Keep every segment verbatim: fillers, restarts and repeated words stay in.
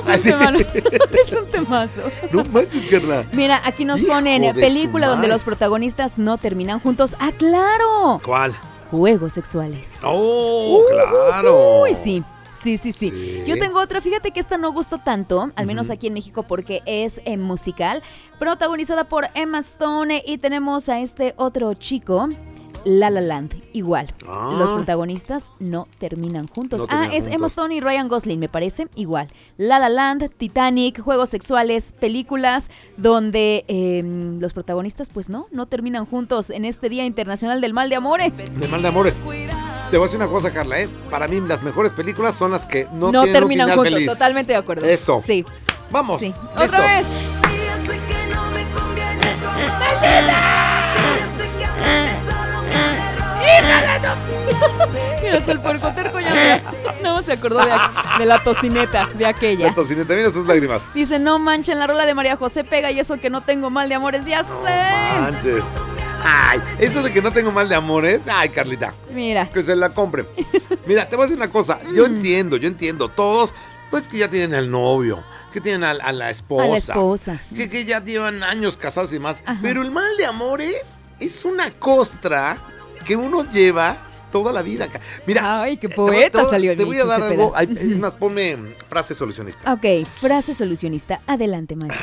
un temazo. Es un temazo. No manches, Carla. Mira, aquí nos Hijo ponen de película su donde maíz. los protagonistas no terminan juntos. ¡Ah, claro! ¿Cuál? Juegos sexuales. ¡Oh, claro! Uy, sí. Sí, sí, sí, Sí. Yo tengo otra, fíjate que esta no gustó tanto, al menos aquí en México, porque es eh, musical, protagonizada por Emma Stone, y tenemos a este otro chico, La La Land, igual. Ah. Los protagonistas no terminan juntos. No ah, terminan es juntos. Emma Stone y Ryan Gosling, me parece, igual. La La Land, Titanic, juegos sexuales, películas donde eh, los protagonistas, pues no, no terminan juntos en este Día Internacional del Mal de Amores. De mal de amores. Te voy a decir una cosa, Carla, ¿eh? Para mí las mejores películas son las que no, No tienen terminan un final juntos, feliz. totalmente de acuerdo. Eso. Sí. Vamos. Sí. ¿listos? Otra vez. Mira, hasta el puercoterco ya no, no se acordó de, de la tocineta, de aquella. La tocineta, mira sus lágrimas. Dice, no manchen, la rola de María José pega y eso que no tengo mal de amores, ya sé. Manches. Ay, eso de que no tengo mal de amores. Ay, Carlita. Mira. Que se la compre. Mira, te voy a decir una cosa. Yo entiendo, yo entiendo. Todos, pues que ya tienen al novio, que tienen a, a la esposa. A la esposa. Que, que ya llevan años casados y más. Ajá. Pero el mal de amores es una costra que uno lleva toda la vida. Mira. Ay, qué te voy- poeta te voy- salió el Te voy a Michi dar Cepeda. algo. Ay, es más, ponme mm, frase solucionista. Ok, frase solucionista. Adelante, maestro.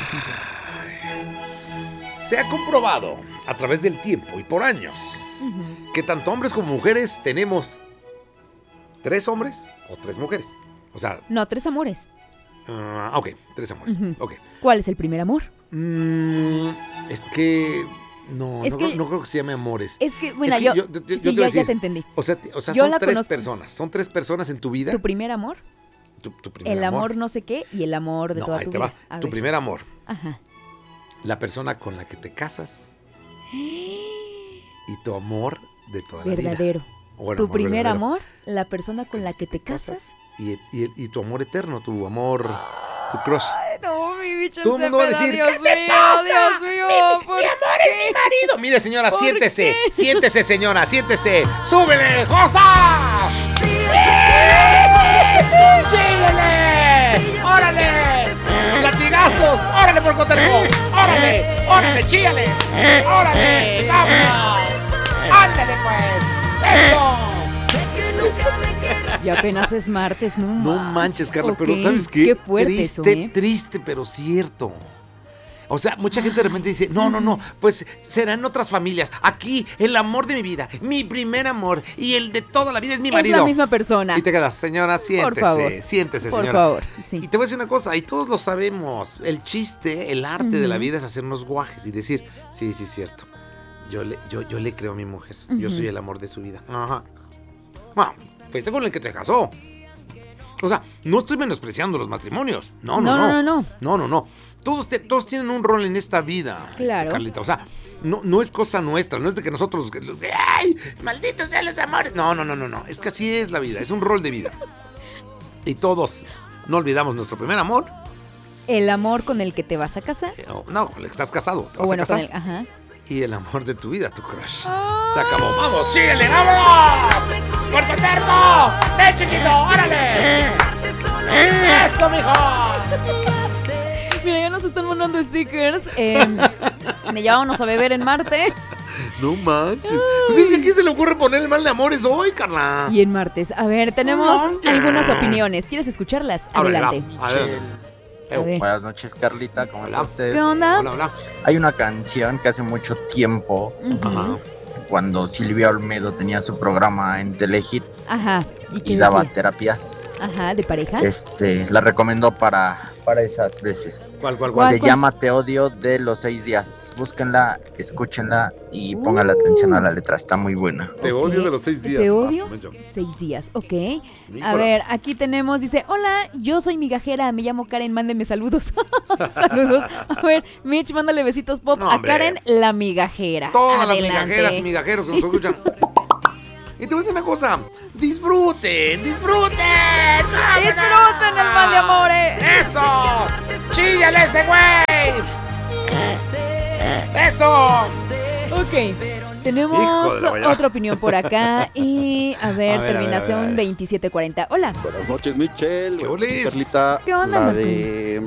Se ha comprobado a través del tiempo y por años Uh-huh. que tanto hombres como mujeres tenemos tres hombres o tres mujeres. O sea, No, tres amores. uh, ok, tres amores. Ujú. Ok. ¿Cuál es el primer amor? Mm, es que no, Es no, que- creo, no creo que se llame amores. Es que, bueno, Es que yo, yo- yo- yo sí, te voy a ya, decir, ya te entendí. O sea, ti- o sea yo son la tres conozco. personas. Son tres personas en tu vida. ¿Tu primer amor? Tu, tu primer El amor no sé qué y el amor de No, toda ahí tu te vida. va. A Tu ver. primer amor. Ajá. La persona con la que te casas. Y tu amor de toda la vida. Verdadero. O el Tu amor primer verdadero. amor, la persona con la que te casas. Y, y, y tu amor eterno, tu amor, tu crush. Ay, no, mi bicho Todo el mundo va a decir, Dios ¿qué te mío, pasa? Dios mío, Mi- ¿por mi amor qué? es mi marido. Mire, señora, ¿Por siéntese. qué? Siéntese, señora, siéntese. ¡Súbele, Josa! ¡Chíguele! ¡Órale! ¡Latigazos! ¡Órale, por coterco! ¡Órale! ¡Órale, chíale! ¡Órale! ¡Vámonos! ¡Ándale, pues! ¡Eso! Y apenas es martes, no No ma- manches, Carla, Ok, pero ¿sabes qué? Qué fuerte triste, eso, ¿eh? triste, pero cierto. O sea, mucha gente de repente dice, no, no, no, pues serán otras familias. Aquí, el amor de mi vida, mi primer amor y el de toda la vida es mi marido. Es la misma persona. Y te quedas, señora, siéntese, favor. siéntese, Por señora. favor, sí. Y te voy a decir una cosa, y todos lo sabemos. El chiste, el arte de la Ujú. vida es hacernos guajes y decir, sí, sí, es cierto. Yo le, yo, yo le creo a mi mujer. Yo Ujú. soy el amor de su vida. Ajá. Bueno, fuiste con el que te casó. O sea, no estoy menospreciando los matrimonios. No, no, No, no. no, no. No, no, no. Todos, te- todos tienen un rol en esta vida, este, Claro. Carlita. O sea, no, no es cosa nuestra, no es de que nosotros... que- ¡Ay! ¡Malditos sean los amores! No, no, no, no, no. Es que así es la vida. Es un rol de vida. Y todos no olvidamos nuestro primer amor. El amor con el que te vas a casar. Eh, o- No, con el que estás casado. Te O vas bueno, a con casar. el. Ajá. Y el amor de tu vida, tu crush. Se acabó. ¡Vamos, chíguele, vamos! ¡Cuerpo eterno! ¡Ven, chiquito! ¡Órale! ¡Eso, mijo! Mira, ya nos están mandando stickers. Eh, de ya vámonos a beber en martes. No manches. Pues es que ¿a quién se le ocurre poner el mal de amores hoy, Carla? Y en martes. A ver, tenemos No, ya. algunas opiniones. ¿Quieres escucharlas? Ábrele, Adelante. va, adelante. A ver. Buenas noches, Carlita, ¿cómo Hola. está usted? ¿Qué onda? Hola, hola. Hay una canción que hace mucho tiempo, Ujú. Ajá. cuando Silvia Olmedo tenía su programa en Telehit Ajá. ¿Y y quién daba decía? terapias, Ajá, de pareja. este, la recomendó para, para esas veces. ¿Cuál, cuál, ¿Cuál? cuál? Se llama Te odio de los seis días. Búsquenla, escúchenla y pónganle Uh. atención a la letra, está muy buena. Te Ok. odio de los seis días. Te Ah, odio. su mecho. Seis días, ok. A Híjole. ver, aquí tenemos, dice, hola, yo soy migajera, me llamo Karen, mándenme saludos. Saludos. A ver, Mitch, mándale besitos pop No, a hombre. Karen, la migajera. Todas Adelante. las migajeras y migajeros que nos escuchan. Y te voy a decir una cosa. Disfruten, disfruten. ¡Vámonos! Disfruten el mal de amores. ¡Eso! ¡Chíllale ese güey! ¡Eso! Ok, Tenemos Hijo de la guayaba. otra opinión por acá y a ver, A ver, terminación a ver, a ver. veintisiete cuarenta. Hola. Buenas noches, Michelle. ¿Qué Buenas noches, olis? Carlita. ¿Qué onda, La Martín? de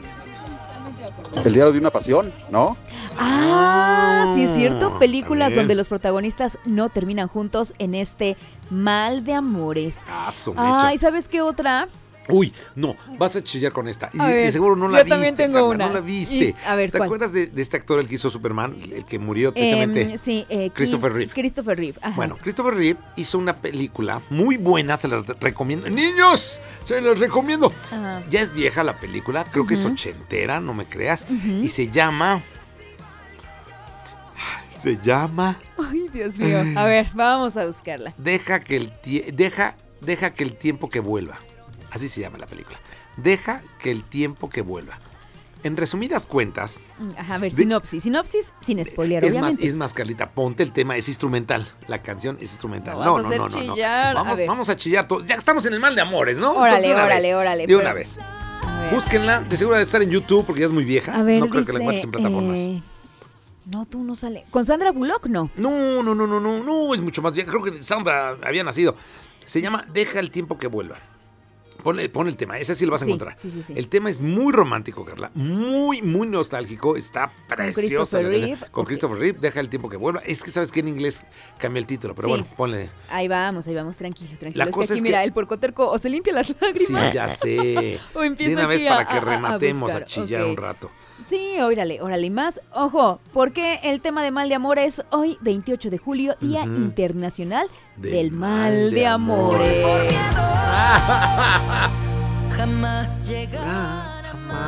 El diario de una pasión, ¿no? Ah, sí es cierto, películas también. donde los protagonistas no terminan juntos en este mal de amores. Ah, su mecha. Ay, ¿sabes qué otra? Uy, no, vas a chillar con esta. Y, A ver, y seguro no la yo viste. también tengo Carla, una. No la viste. Y- a ver, ¿Te ¿cuál? acuerdas de, de este actor, el que hizo Superman, el que murió tristemente? Em, sí, eh, Christopher Ki- Reeve. Christopher Reeve, ajá. Bueno, Christopher Reeve hizo una película muy buena, se las recomiendo. ¡Niños! Se las recomiendo. Ajá. Ya es vieja la película, creo que es Ujú. ochentera, no me creas. Ujú. Y se llama... Se llama... Ay, Dios mío. A ver, vamos a buscarla. Deja que el tie- deja, deja que el tiempo que vuelva. Así se llama la película. Deja que el tiempo que vuelva. En resumidas cuentas, Ajá, a ver, De- sinopsis. Sinopsis sin spoiler, es más, obviamente. es más, Carlita, ponte el tema, es instrumental. La canción es instrumental. No No, vas a no, hacer no, no, no. chillar. A Vamos, ver. vamos a chillar todos. Ya estamos en el mal de amores, ¿no? Órale, Entonces, de una órale, vez, órale, De pero- una vez. A ver. Búsquenla, de seguro de estar en YouTube porque ya es muy vieja. A ver, no creo dice, que la encuentres en plataformas. eh, no, tú no sale. Con Sandra Bullock, no. No, no, no, no, no, no, es mucho más vieja. Creo que Sandra había nacido. Se llama Deja el tiempo que vuelva. Ponle, pon el tema, ese sí lo vas a Sí, encontrar. sí, sí, sí. El tema es muy romántico, Carla. Muy, muy nostálgico. Está preciosa. Christopher la canción. Reeve, Con ok. Christopher Reeve, Deja el tiempo que vuelva. Es que sabes que en inglés cambia el título, pero Sí. bueno, ponle. Ahí vamos, ahí vamos, tranquilo, tranquilo. La es que cosa aquí, es que- mira, el puercoterco o se limpia las Sí, lágrimas. ya sé. O empieza De una vez aquí para a- que a- a rematemos a, buscar, chillar ok. un rato. Sí, órale, órale. Y más, ojo, porque el tema de mal de amor es hoy, veintiocho de julio, Día Ujú. Internacional del, Del mal mal de, de amores. Jamás llegar.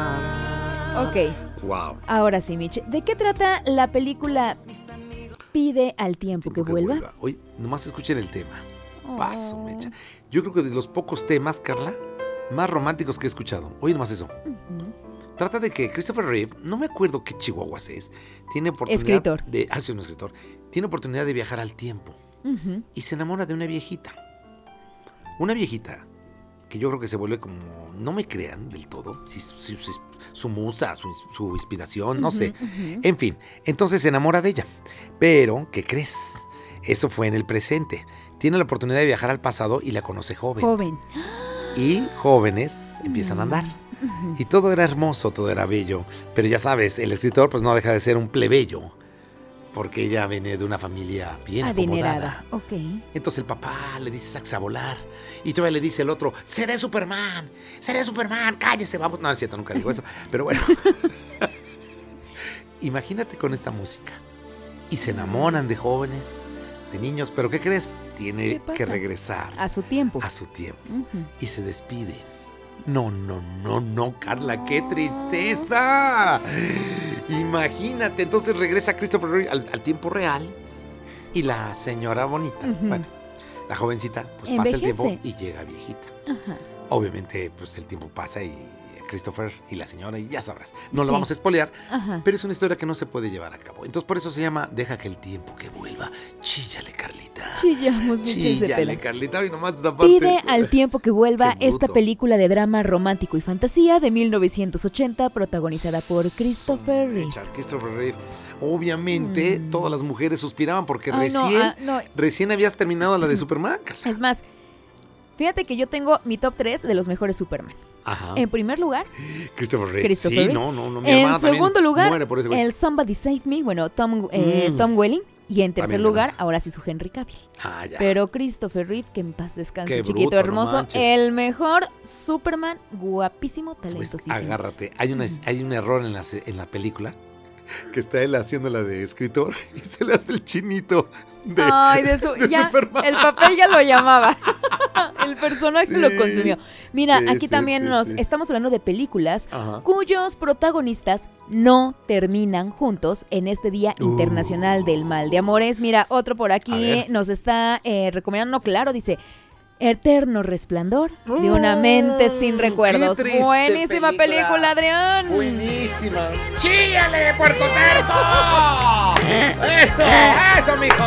Ok, Wow. ahora sí, Mitch. ¿De qué trata la película Pide al tiempo, que, vuelva? Oye, nomás escuchen el tema. Paso, Oh. mecha. Yo creo que de los pocos temas, Carla, más románticos que he escuchado. Oye, nomás eso. Ujú. Trata de que Christopher Reeve, no me acuerdo qué chihuahuas es, tiene oportunidad Escritor. de, ah, sí, un escritor, tiene oportunidad de viajar al tiempo Ujú. y se enamora de una viejita. Una viejita que yo creo que se vuelve como, no me crean del todo, si, si- si- su musa, su, su inspiración, no Ujú, sé. ujú. En fin, entonces se enamora de ella. Pero, ¿qué crees? Eso fue en el presente. Tiene la oportunidad de viajar al pasado y la conoce joven. Joven. Y jóvenes empiezan a andar. Ujú. Y todo era hermoso, todo era bello. Pero ya sabes, el escritor pues no deja de ser un plebeyo. Porque ella viene de una familia bien Adinerada. acomodada. Ok. Entonces el papá le dice, saxa a volar. Y todavía le dice el otro, seré Superman, seré Superman, cállese, vamos. No, es cierto, nunca digo eso. Pero bueno. Imagínate con esta música. Y se enamoran de jóvenes, de niños. Pero ¿qué crees? ¿Qué Tiene pasa? que regresar A su tiempo. a su tiempo. Ujú. Y se despiden. No, no, no, no, Carla, qué tristeza. Imagínate, entonces regresa Christopher Reeve al, al tiempo real y la señora bonita, Ujú. bueno, la jovencita, pues pasa el Envejece. tiempo y llega viejita. Ajá. Obviamente, pues el tiempo pasa y Christopher y la señora, y ya sabrás. No Sí. lo vamos a espolear, Ajá. pero es una historia que no se puede llevar a cabo. Entonces, por eso se llama Deja que el tiempo que vuelva. Chíllale, Carlita. Chillamos, Michelle Chíllale, Cepeda. Carlita. Y nomás esta parte. Pide al tiempo que vuelva Qué esta bruto. película de drama romántico y fantasía de mil novecientos ochenta protagonizada por Christopher Reeve. Mecha, Christopher Reeve. Obviamente, Mm. todas las mujeres suspiraban porque Ay, no, recién, ah, no. recién habías terminado la de Superman, Carla. Es más, fíjate que yo tengo mi top tres de los mejores Superman. Ajá. En primer lugar, Christopher Reeve. Christopher sí, Reeve. no, no, no. Mi en hermana también segundo lugar, muere por ese güey. el Somebody Save Me, bueno, Tom, eh, Mm. Tom Welling. Y en tercer También, lugar, ¿verdad? ahora sí su Henry Cavill. Ah, ya. Pero Christopher Reeve, que en paz descanse, Qué chiquito bruto, no hermoso, manches. el mejor Superman, guapísimo, Pues talentosísimo. agárrate. Hay, una, Ujú. hay un error en la, se- en la película que está él haciendo la de escritor y se le hace el chinito de, Ay, de su, de ya, Superman. el papel ya lo llamaba. El personaje Sí. lo consumió. Mira, Sí, aquí sí, también sí, nos sí. estamos hablando de películas Ajá. cuyos protagonistas no terminan juntos en este Día Uh. Internacional del Mal de Amores. Mira, otro por A aquí ver. nos está eh, recomendando, claro, dice Eterno Resplandor de una mente sin Mm, recuerdos. qué triste Buenísima película, película. Adrián. Buenísima. ¡Chíllale, puerco terco! ¡Eso! ¡Eso, mijo!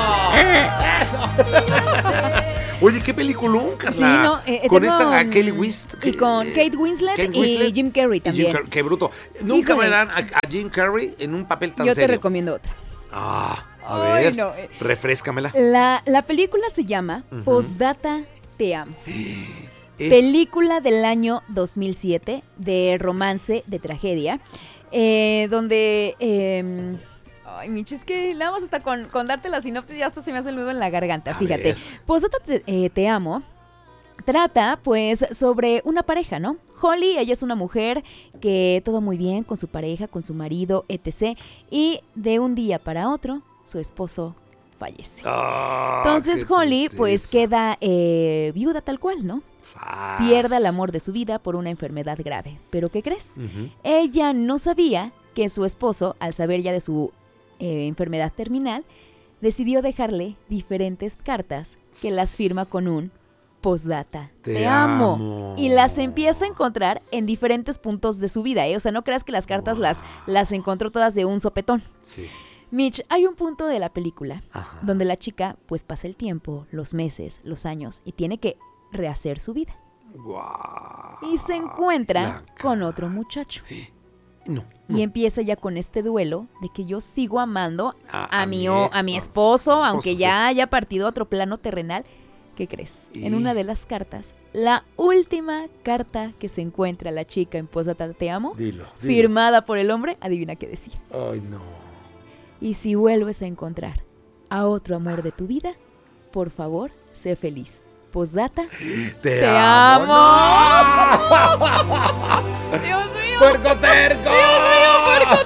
¡Eso! Oye, qué peliculón, Carla. Sí, no, eh, con Eterno, esta a mm, Kelly Wist. y con Kate Winslet y Jim Carrey y Jim también. Carrey, qué bruto. Nunca Híjole. verán a, a Jim Carrey en un papel tan Yo te serio. recomiendo otra. Ah, a Ay, ver, no, eh. refréscamela. La, la película se llama Ujú. Postdata Te Amo. Es- Película del año dos mil siete de romance, de tragedia, eh, donde... eh, ay, Michi, es que nada más hasta con, con darte la sinopsis ya hasta se me hace el nudo en la garganta, A fíjate. ver. Postdata te, eh, Te Amo trata pues sobre una pareja, ¿no? Holly, ella es una mujer que todo muy bien con su pareja, con su marido, etcétera. Y de un día para otro, su esposo fallece. Ah, Entonces qué Holly pues tristeza. queda eh, viuda tal cual, ¿no? Sas. Pierde el amor de su vida por una enfermedad grave. ¿Pero qué crees? Ujú. Ella no sabía que su esposo, al saber ya de su eh, enfermedad terminal, decidió dejarle diferentes cartas que las firma con un postdata. Te Te, amo. amo. Y las empieza a encontrar en diferentes puntos de su vida, ¿eh? O sea, no creas que las cartas las, las encontró todas de un sopetón. Sí. Mitch, hay un punto de la película Ajá. donde la chica pues pasa el tiempo, los meses, los años y tiene que rehacer su vida. Guau. Y se encuentra La con cara. otro muchacho. No. Y empieza ya con este duelo de que yo sigo amando A- a, a mi, mi o- ex, a mi a- esposo, a mi aunque esposo, ya haya partido a otro plano terrenal. ¿Qué crees? Y- En una de las cartas, la última carta que se encuentra la chica en Postdata Te Amo, Dilo, dilo. firmada por el hombre, adivina qué decía. Ay, no. Y si vuelves a encontrar a otro amor de tu vida, por favor, sé feliz. Postdata, Te, te amo. amo. ¡No! Dios mío, ¡Puerco terco! puerco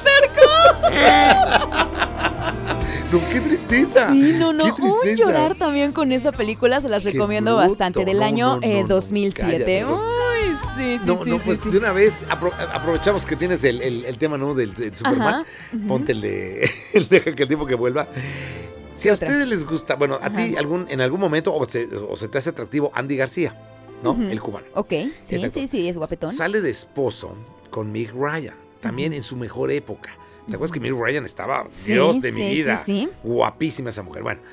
terco. No, qué tristeza. Sí, no, no, Qué un tristeza. llorar también con esa película, se las Qué recomiendo bruto. bastante, del No, año no, no, eh, no, dos mil siete. cállate, por- Uy, sí, sí, No, sí, no, sí, pues sí. de una vez apro- aprovechamos que tienes el, el- el tema, ¿no? Del, del Superman. Ajá, ujú. Ponte el de el deja que el tiempo que vuelva. Si a Otra. ustedes les gusta, bueno, a ti Ajá. algún, en algún momento o se, o se te hace atractivo Andy García, ¿no? Ujú. El cubano. Ok, sí, Exacto. sí, sí, es guapetón. Sale de esposo con Meg Ryan, también en su mejor época. ¿Te acuerdas que Meg Ryan estaba, Sí, Dios de sí, mi sí, vida? sí. Guapísima esa mujer. Bueno,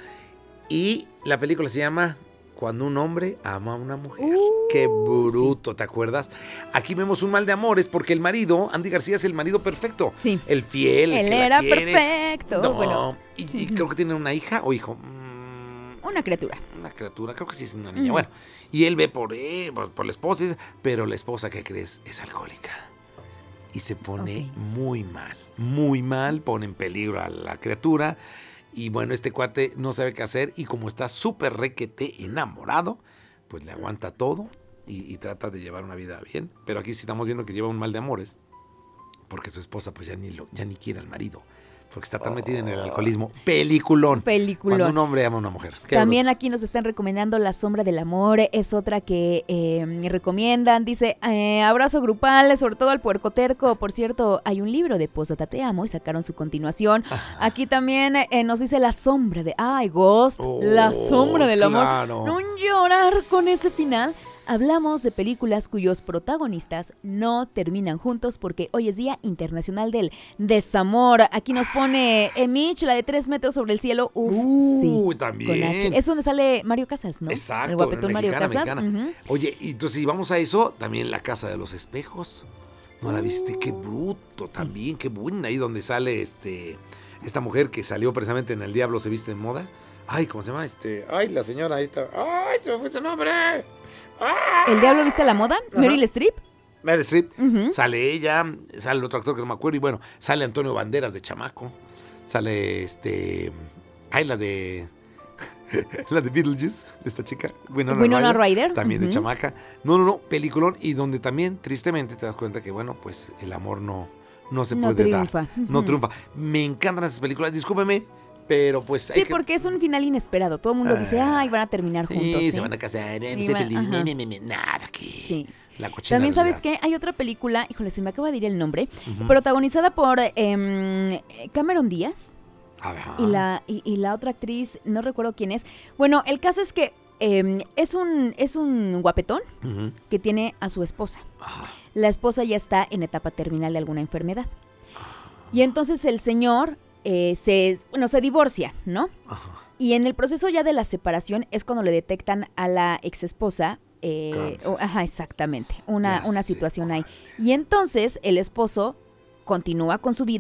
y la película se llama Cuando un hombre ama a una mujer. Uh, Qué bruto, ¿te acuerdas? Aquí vemos un mal de amores porque el marido, Andy García, es el marido perfecto. Sí. El fiel, el Él que la era quiere. perfecto. No, Bueno, y, y Ujú. creo que tiene una hija o hijo. Mm, una criatura. una criatura, creo que sí es una niña. Ujú. Bueno, y él ve por, eh, por, por la esposa, y dice, pero la esposa, ¿qué crees? Es alcohólica. Y se pone Ok. muy mal, muy mal, pone en peligro a la criatura. Y bueno, este cuate no sabe qué hacer y como está súper requete enamorado, pues le aguanta todo y, y trata de llevar una vida bien. Pero aquí sí estamos viendo que lleva un mal de amores porque su esposa pues ya ni, lo, ya ni quiere al marido. Porque está tan metida en el alcoholismo. Peliculón. Peliculón. Cuando un hombre ama a una mujer. Qué También bruto. aquí nos están recomendando La Sombra del Amor, es otra que eh, recomiendan. Dice, eh, abrazo grupal, sobre todo al puercoterco. Por cierto, hay un libro de Postdata Te Amo y sacaron su continuación. Aquí también eh, nos dice La Sombra de... ¡Ay, Ghost! Oh, La Sombra del claro. Amor. Un llorar con ese final. Hablamos de películas cuyos protagonistas no terminan juntos porque hoy es Día Internacional del Desamor. Aquí nos pone eh, Mitch, la de tres metros sobre el cielo. Uf, Uy, sí, también. con H. Es donde sale Mario Casas, ¿no? Exacto, El guapetón Mario mexicana, Casas. mexicana. Ujú. Oye, y entonces si vamos a eso, también La Casa de los Espejos. ¿No la viste? Qué bruto Sí. también, qué buena. Ahí donde sale este esta mujer que salió precisamente en El Diablo se viste de moda. Ay, ¿cómo se llama? Este, ay, la señora ahí está. Ay, se me fue su nombre. ¡Ah! ¿El Diablo viste a la moda? Ajá. Meryl Streep. Meryl Streep. Ujú. Sale ella, sale el otro actor que no me acuerdo, y bueno, sale Antonio Banderas de chamaco, sale este, ay, la de, la de Beetlejuice, de esta chica, Winona, Winona Ryder, Ryder. también de Ujú. chamaca, no, no, no, peliculón, y donde también, tristemente, te das cuenta que, bueno, pues, el amor no, no se No puede triunfa. dar, no Ujú. triunfa, me encantan esas películas, discúlpeme, pero pues hay Sí, que... porque es un final inesperado. Todo el mundo dice, Ah. ay, van a terminar juntos. Sí, ¿sí? se van a casar, eh, Y se va- feliz, ajá. ne, ne, ne, ne, nada, que Sí. la cochina También, ¿sabes realidad. qué? Hay otra película, híjole, se me acaba de ir el nombre, Ujú. protagonizada por em, Cameron Díaz. Ajá. Y la, y, y la otra actriz, no recuerdo quién es. Bueno, el caso es que eh, es, un, es un guapetón Ujú. que tiene a su esposa. Ajá. La esposa ya está en etapa terminal de alguna enfermedad. Y entonces el señor eh, se, bueno, se divorcia, ¿no? Ajá. Y en el proceso ya de la separación es cuando le detectan a la exesposa. Eh, Cáncer. o- ajá, exactamente. Una, Ya una sé situación cuál. ahí. Y entonces el esposo continúa con su vida.